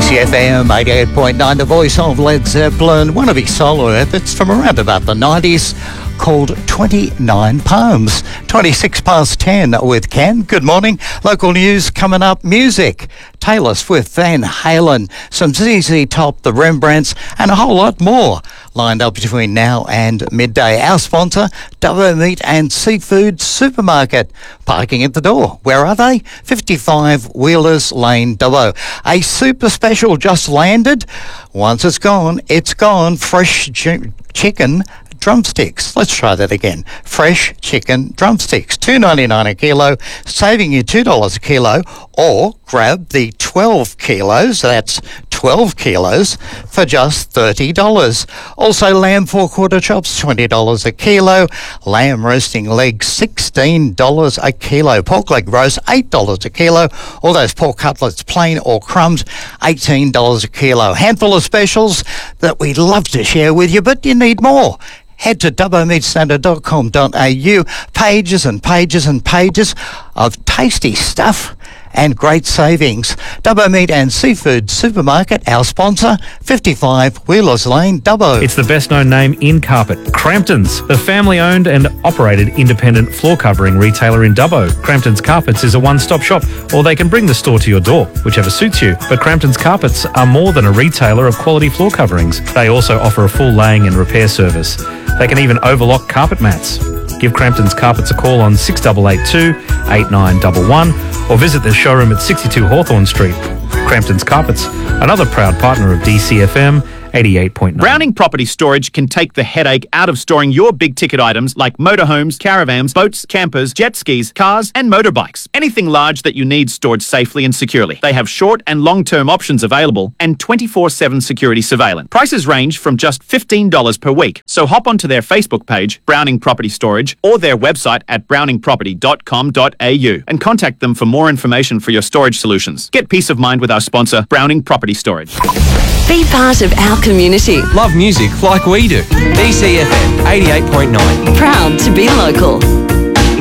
DCFM 88.9, the voice of Led Zeppelin, one of his solo efforts from around about the 90s, called 29 Poems. 26 past 10 with Ken. Good morning. Local news coming up. Music. Taylor Swift, Van Halen, some ZZ Top, the Rembrandts, and a whole lot more lined up between now and midday. Our sponsor, Dubbo Meat and Seafood Supermarket. Parking at the door. Where are they? 55 Wheelers Lane, Dubbo. A super special just landed. Once it's gone, it's gone. Fresh chicken drumsticks. Let's try that again. Fresh chicken drumsticks. $2.99 a kilo, saving you $2 a kilo, or grab the 12 kilos, that's 12 kilos, for just $30. Also, lamb four-quarter chops, $20 a kilo. Lamb roasting legs, $16 a kilo. Pork leg roast, $8 a kilo. All those pork cutlets, plain or crumbs, $18 a kilo. Handful of specials that we'd love to share with you, but you need more. Head to dubbomeatstandard.com.au. Pages and pages and pages of tasty stuff and great savings. Dubbo Meat and Seafood Supermarket, our sponsor, 55 Wheelers Lane, Dubbo. It's the best-known name in carpet, Crampton's, the family-owned and operated independent floor covering retailer in Dubbo. Crampton's Carpets is a one-stop shop, or they can bring the store to your door, whichever suits you. But Crampton's Carpets are more than a retailer of quality floor coverings. They also offer a full laying and repair service. They can even overlock carpet mats. Give Crampton's Carpets a call on 6882 8911 or visit their showroom at 62 Hawthorne Street. Crampton's Carpets, another proud partner of DCFM 88.9. Browning Property Storage can take the headache out of storing your big-ticket items like motorhomes, caravans, boats, campers, jet skis, cars, and motorbikes. Anything large that you need stored safely and securely. They have short and long-term options available and 24/7 security surveillance. Prices range from just $15 per week. So hop onto their Facebook page, Browning Property Storage, or their website at browningproperty.com.au and contact them for more information for your storage solutions. Get peace of mind with our sponsor, Browning Property Storage. Be part of our community. Love music like we do. DCFM 88.9. Proud to be local.